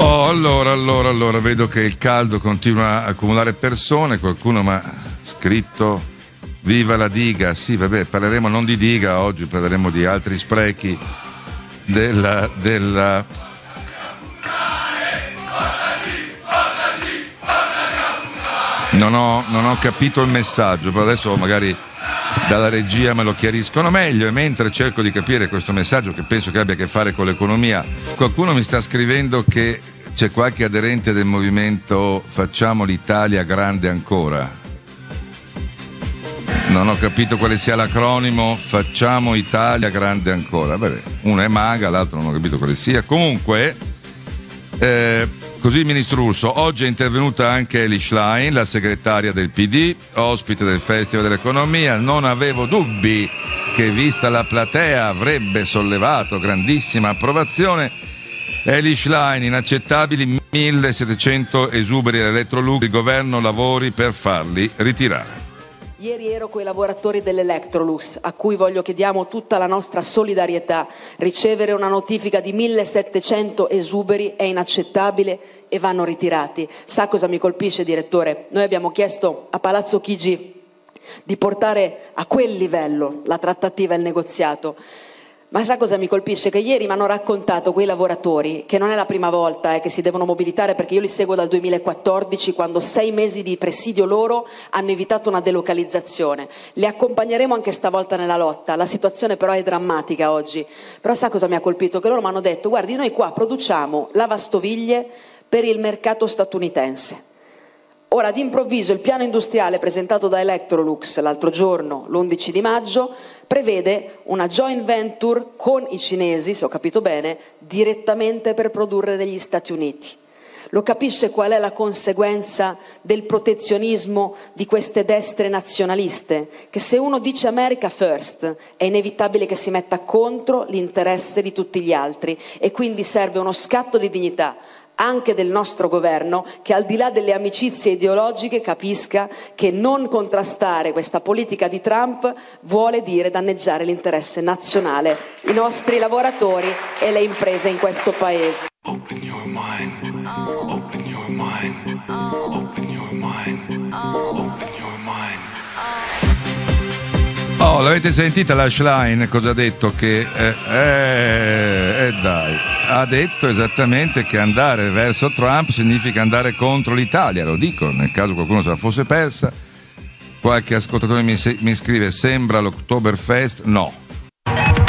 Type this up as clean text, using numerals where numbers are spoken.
Oh, allora, vedo che il caldo continua a accumulare persone. Qualcuno mi ha scritto: viva la diga. Sì, vabbè, parleremo non di diga oggi, parleremo di altri sprechi della Non ho capito il messaggio, però adesso magari dalla regia me lo chiariscono meglio, e mentre cerco di capire questo messaggio, che penso che abbia a che fare con l'economia, qualcuno mi sta scrivendo che c'è qualche aderente del movimento Facciamo l'Italia grande ancora. Non ho capito quale sia l'acronimo Facciamo Italia grande ancora. Vabbè, uno è maga, l'altro non ho capito quale sia. Comunque, così, ministro Urso, oggi è intervenuta anche Elly Schlein, la segretaria del PD, ospite del Festival dell'Economia. Non avevo dubbi che, vista la platea, avrebbe sollevato grandissima approvazione. Elly Schlein: inaccettabili 1700 esuberi all'Electrolux, il governo lavori per farli ritirare. Ieri ero coi lavoratori dell'Electrolux, a cui voglio che diamo tutta la nostra solidarietà. Ricevere una notifica di 1700 esuberi è inaccettabile e vanno ritirati. Sa cosa mi colpisce, direttore? Noi abbiamo chiesto a Palazzo Chigi di portare a quel livello la trattativa e il negoziato. Ma sa cosa mi colpisce? Che ieri mi hanno raccontato quei lavoratori che non è la prima volta che si devono mobilitare, perché io li seguo dal 2014, quando 6 mesi di presidio loro hanno evitato una delocalizzazione. Li accompagneremo anche stavolta nella lotta, la situazione però è drammatica oggi. Però sa cosa mi ha colpito? Che loro mi hanno detto: guardi, noi qua produciamo lavastoviglie per il mercato statunitense. Ora, d'improvviso, il piano industriale presentato da Electrolux l'altro giorno, l'11 di maggio, prevede una joint venture con i cinesi, se ho capito bene, direttamente per produrre negli Stati Uniti. Lo capisce qual è la conseguenza del protezionismo di queste destre nazionaliste? Che se uno dice America First è inevitabile che si metta contro l'interesse di tutti gli altri, e quindi serve uno scatto di dignità anche del nostro governo, che al di là delle amicizie ideologiche capisca che non contrastare questa politica di Trump vuole dire danneggiare l'interesse nazionale, i nostri lavoratori e le imprese in questo paese. Open your mind. Open your mind. Open your mind. Open your mind. Oh, l'avete sentita la Schlein cosa ha detto? Che dai, ha detto esattamente che andare verso Trump significa andare contro l'Italia. Lo dico nel caso qualcuno se la fosse persa. Qualche ascoltatore mi scrive: sembra l'Oktoberfest. No,